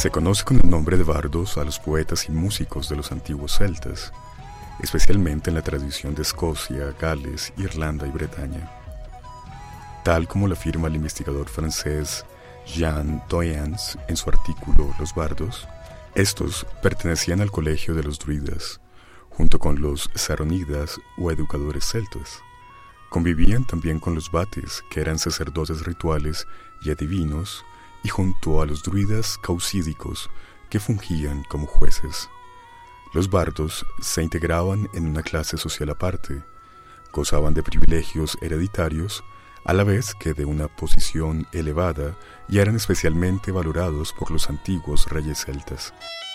Se conoce con el nombre de bardos a los poetas y músicos de los antiguos celtas, especialmente en la tradición de Escocia, Gales, Irlanda y Bretaña. Tal como lo afirma el investigador francés Jean Doyens en su artículo Los bardos, estos pertenecían al colegio de los druidas, junto con los saronidas o educadores celtas. Convivían también con los vates, que eran sacerdotes rituales y adivinos, y junto a los druidas caucídicos, que fungían como jueces. Los bardos se integraban en una clase social aparte, gozaban de privilegios hereditarios, a la vez que de una posición elevada, y eran especialmente valorados por los antiguos reyes celtas.